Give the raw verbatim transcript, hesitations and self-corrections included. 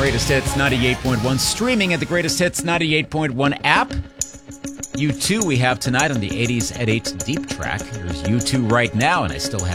Greatest Hits ninety-eight point one, streaming at the Greatest Hits ninety-eight point one app. U two we have tonight on the eighties at eight Deep Track. There's U two right now, and I still have